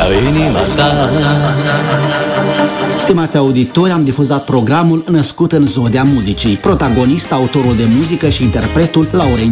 inima ta. Stimați auditori, am difuzat programul Născut în Zodia Muzicii. Protagonist, autorul de muzică și interpretul Lauren